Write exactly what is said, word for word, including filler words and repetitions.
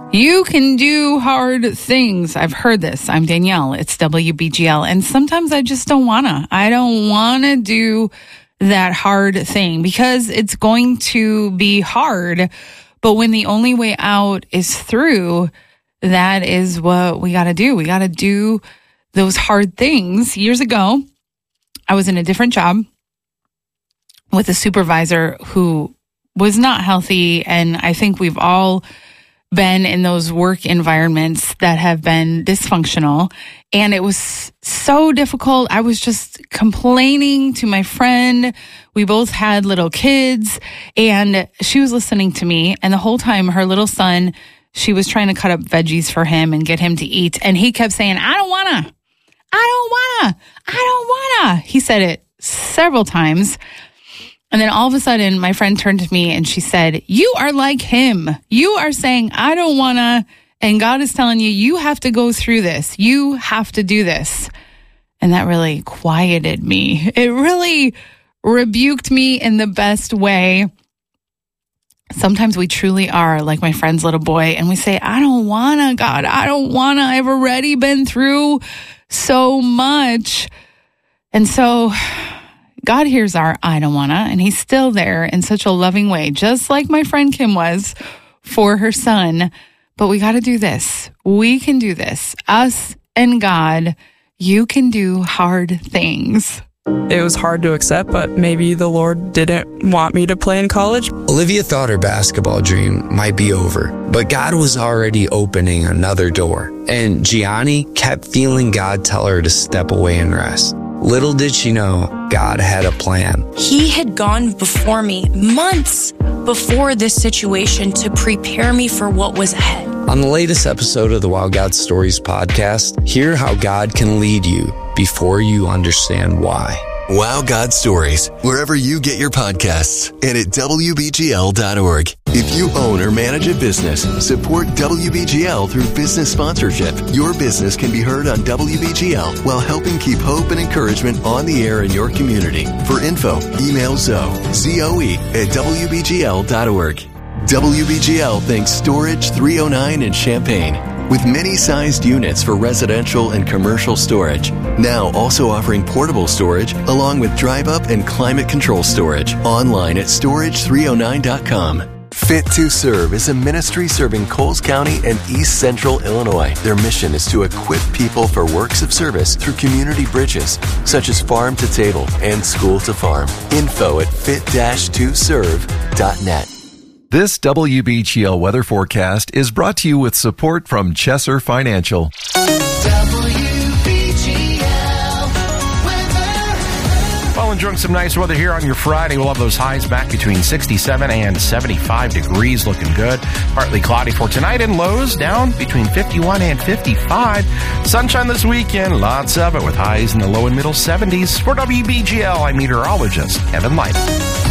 You can do hard things. I've heard this. I'm Danielle. It's W B G L. And sometimes I just don't want to. I don't want to do that hard thing because it's going to be hard. But when the only way out is through, that is what we got to do. We got to do those hard things. Years ago, I was in a different job with a supervisor who was not healthy. And I think we've all been in those work environments that have been dysfunctional. And it was so difficult. I was just complaining to my friend. We both had little kids and she was listening to me. And the whole time her little son, she was trying to cut up veggies for him and get him to eat. And he kept saying, I don't want to, I don't want to, I don't want to. He said it several times. And then all of a sudden, my friend turned to me and she said, you are like him. You are saying, I don't want to. And God is telling you, you have to go through this. You have to do this. And that really quieted me. It really rebuked me in the best way. Sometimes we truly are like my friend's little boy and we say, I don't want to, God. I don't want to. I've already been through so much. And so God hears our I don't wanna, and he's still there in such a loving way, just like my friend Kim was for her son. But we got to do this. We can do this. Us and God, you can do hard things. It was hard to accept, but maybe the Lord didn't want me to play in college. Olivia thought her basketball dream might be over, but God was already opening another door. And Gianni kept feeling God tell her to step away and rest. Little did she know, God had a plan. He had gone before me months before this situation to prepare me for what was ahead. On the latest episode of the Wow God Stories podcast, hear how God can lead you before you understand why. Wow God Stories, wherever you get your podcasts and at W B G L dot org. If you own or manage a business, support W B G L through business sponsorship. Your business can be heard on W B G L while helping keep hope and encouragement on the air in your community. For info, email Zoe, Z O E, at W B G L dot org. W B G L thanks Storage three oh nine in Champaign, with many sized units for residential and commercial storage. Now also offering portable storage along with drive up and climate control storage. Online at storage three oh nine dot com. Fit to Serve is a ministry serving Coles County and East Central Illinois. Their mission is to equip people for works of service through community bridges, such as farm to table and school to farm. Info at fit dash to serve dot net. This W B G L weather forecast is brought to you with support from Chesser Financial. W B G L weather. Well, enjoying some nice weather here on your Friday. We'll have those highs back between sixty-seven and seventy-five degrees, looking good. Partly cloudy for tonight and lows down between fifty-one and fifty-five. Sunshine this weekend, lots of it with highs in the low and middle seventies. For W B G L, I'm meteorologist Evan Light.